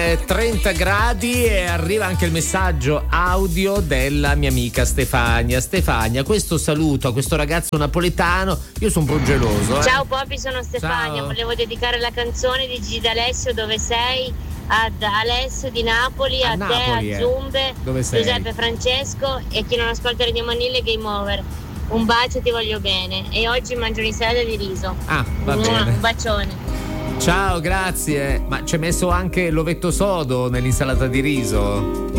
30 gradi e arriva anche il messaggio audio della mia amica Stefania. Stefania, questo saluto a questo ragazzo napoletano, io sono un po' geloso. Ciao Poppy, sono Stefania. Ciao. Volevo dedicare la canzone di Gigi D'Alessio, Dove sei, ad Alessio di Napoli, a Napoli, te, a Zumbe, Dove sei? Giuseppe Francesco e chi non ascolta Radio Manille, Game Over. Un bacio, ti voglio bene. E oggi mangio un'insalata di riso. Ah, va bene. Un bacione. Ciao, grazie. Ma ci hai messo anche l'ovetto sodo nell'insalata di riso?